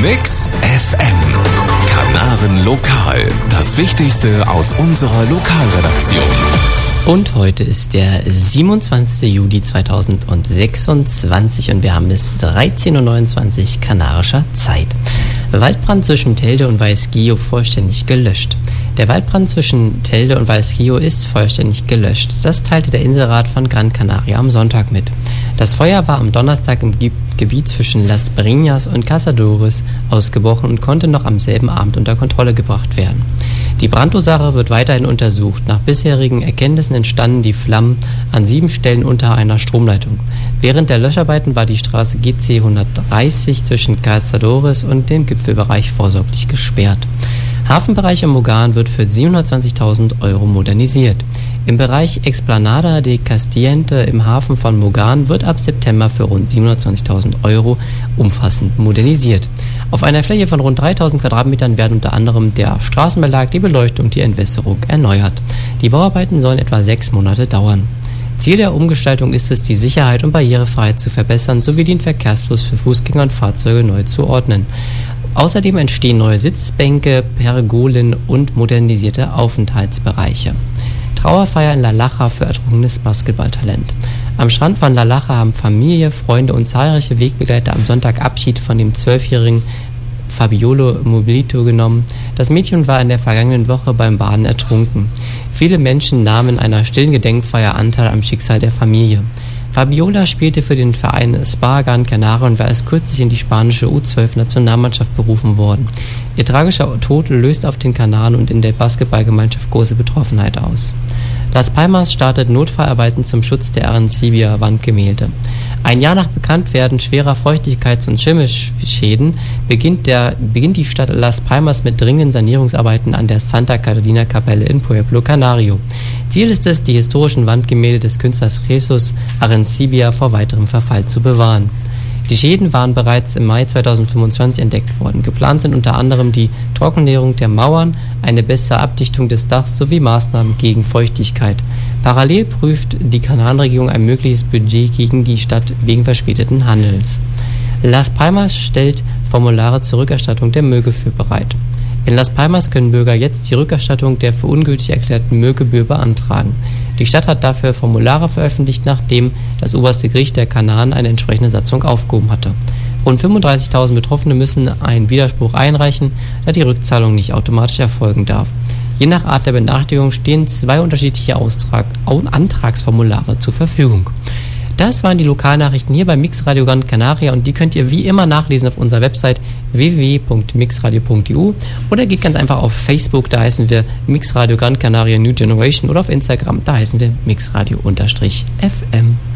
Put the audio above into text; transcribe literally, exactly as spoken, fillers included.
Mix F M. Kanaren Lokal. Das Wichtigste aus unserer Lokalredaktion. Und heute ist der siebenundzwanzigster Juli zweitausendsechsundzwanzig und wir haben es dreizehn Uhr neunundzwanzig kanarischer Zeit. Waldbrand zwischen Telde und Weißgio vollständig gelöscht. Der Waldbrand zwischen Telde und Weißgio ist vollständig gelöscht. Das teilte der Inselrat von Gran Canaria am Sonntag mit. Das Feuer war am Donnerstag im Gebiet zwischen Las Breñas und Cazadores ausgebrochen und konnte noch am selben Abend unter Kontrolle gebracht werden. Die Brandursache wird weiterhin untersucht. Nach bisherigen Erkenntnissen entstanden die Flammen an sieben Stellen unter einer Stromleitung. Während der Löscharbeiten war die Straße G C hundertdreißig zwischen Cazadores und dem Gipfelbereich vorsorglich gesperrt. Hafenbereich im Mogan wird für siebenhundertzwanzigtausend Euro modernisiert. Im Bereich Explanada de Castiente im Hafen von Mogan wird ab September für rund siebenhundertzwanzigtausend Euro umfassend modernisiert. Auf einer Fläche von rund dreitausend Quadratmetern werden unter anderem der Straßenbelag, die Beleuchtung und die Entwässerung erneuert. Die Bauarbeiten sollen etwa sechs Monate dauern. Ziel der Umgestaltung ist es, die Sicherheit und Barrierefreiheit zu verbessern, sowie den Verkehrsfluss für Fußgänger und Fahrzeuge neu zu ordnen. Außerdem entstehen neue Sitzbänke, Pergolen und modernisierte Aufenthaltsbereiche. Trauerfeier in La Laja für ertrunkenes Basketballtalent. Am Strand von La Laja haben Familie, Freunde und zahlreiche Wegbegleiter am Sonntag Abschied von dem zwölfjährigen Fabiola Mobilito genommen. Das Mädchen war in der vergangenen Woche beim Baden ertrunken. Viele Menschen nahmen in einer stillen Gedenkfeier Anteil am Schicksal der Familie. Fabiola spielte für den Verein Spa Gran Canaria und war erst kürzlich in die spanische U zwölf Nationalmannschaft berufen worden. Ihr tragischer Tod löst auf den Kanaren und in der Basketballgemeinschaft große Betroffenheit aus. Las Palmas startet Notfallarbeiten zum Schutz der Arencibia-Wandgemälde. Ein Jahr nach Bekanntwerden schwerer Feuchtigkeits- und Schimmelschäden beginnt, der, beginnt die Stadt Las Palmas mit dringenden Sanierungsarbeiten an der Santa Catalina-Kapelle in Pueblo Canario. Ziel ist es, die historischen Wandgemälde des Künstlers Jesus Arencibia vor weiterem Verfall zu bewahren. Die Schäden waren bereits im Mai zweitausendfünfundzwanzig entdeckt worden. Geplant sind unter anderem die Trockenlegung der Mauern, eine bessere Abdichtung des Dachs sowie Maßnahmen gegen Feuchtigkeit. Parallel prüft die Kanarenregierung ein mögliches Budget gegen die Stadt wegen verspäteten Handels. Las Palmas stellt Formulare zur Rückerstattung der Müllgebühr bereit. In Las Palmas können Bürger jetzt die Rückerstattung der für ungültig erklärten Müllgebühr beantragen. Die Stadt hat dafür Formulare veröffentlicht, nachdem das oberste Gericht der Kanaren eine entsprechende Satzung aufgehoben hatte. Rund fünfunddreißigtausend Betroffene müssen einen Widerspruch einreichen, da die Rückzahlung nicht automatisch erfolgen darf. Je nach Art der Benachrichtigung stehen zwei unterschiedliche Austrag- Antragsformulare zur Verfügung. Das waren die Lokalnachrichten hier bei Mixradio Gran Canaria und die könnt ihr wie immer nachlesen auf unserer Website w w w punkt mixradio punkt e u oder geht ganz einfach auf Facebook, da heißen wir Mixradio Gran Canaria New Generation oder auf Instagram, da heißen wir Mixradio-F M.